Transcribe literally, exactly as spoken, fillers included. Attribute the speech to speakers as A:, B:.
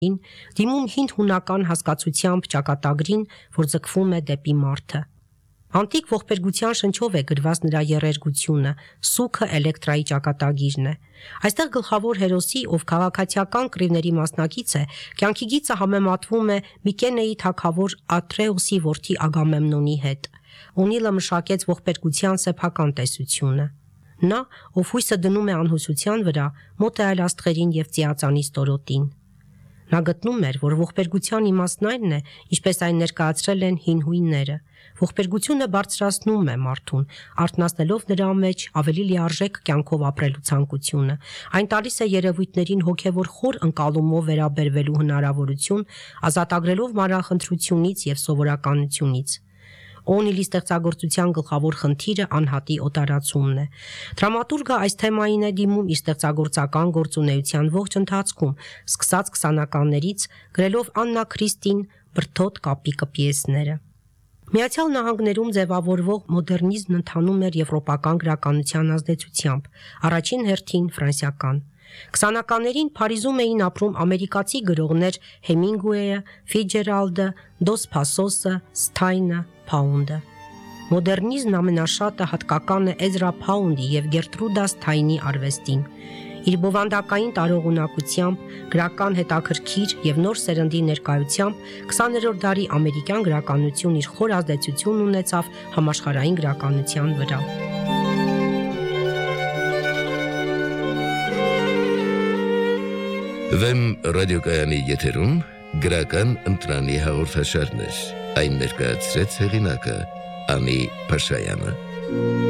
A: դիմում հին հունական հասկացությամբ ճակատագրին, որ ձգվում է դեպի մարդը։ Անտիկ ողբերգության շնչով է գրված նրա երերգությունը, սուքը էլեկտրայի ճակատագիրն է։ Այստեղ գլխավոր հերոսի, ով քաղաքացիական կռիվների մասնակից է, կյանքի գիծը համեմատվում է Միկենեի թագավոր Աթրեուսի որդի Ագամեմնոնի հետ։ Օնիլը մշակեց ողբերգության սեփական տեսությունը։ Նա, ով հույսը դնում է անհուսության վրա, մոտ է այլ աստղերին եւ ծիածանի ստորոտին։ Նա գտնում էր, որ ողբերգության իմաստն այն է, ինչպես այն ներկայացրել են հին հույնները։ Ողբերգությունը բարձրացնում է մարդուն, արթնացնելով նրա մեջ ավելի լիարժեք կյանքով ապրելու ցանկությունը։ Այն տալիս է երևույթներին հոգևոր խոր ընկալումով վերաբերվելու հնարավորություն, ազատագրելով մանրախնդրությունից եւ սովորականությունից։ Օնիլի ստեղծագործության գլխավոր խնդիրը անհատի օտարացումն է։ Դրամատուրգը այս թեմային է դիմում իր ստեղծագործական գործունեության ողջ ընթացքում, սկսած քսանականներից, գրելով Աննա Քրիստին բրդոտ կապիկը պիեսները։ Միացյալ Նահանգներում ձևավորվող մոդեռնիզմն ընթանում էր եվրոպական գրականության ազդեցությամբ, առաջին հերթին ֆրանսիական։ Քսանականներին Փարիզում էին ապրում ամերիկացի գրողներ Հեմինգուեյը, Ֆիցջերալդը, Դոս Փասոսը, Սթայնը, Փաունդը։ Մոդեռնիզմն ամենաշատը հատկական է Էզրա Փաունդի եւ Գերտրուդա Սթայնի արվեստին։ Իր բովանդակային տարողունակությամբ, գրական հետաքրքիր եւ նոր սերնդի ներկայությամբ քսաներորդ դարի ամերիկյան գրականություն իր խոր ազդեցությունն ունեցավ համաշխարհային գրականության վրա։
B: Վեմ ռադիոկայանի եթերում գրական ընտրանի հաղորդաշարներ։ Այն ներկայացրեց հեղինակը Անի Փաշայանը։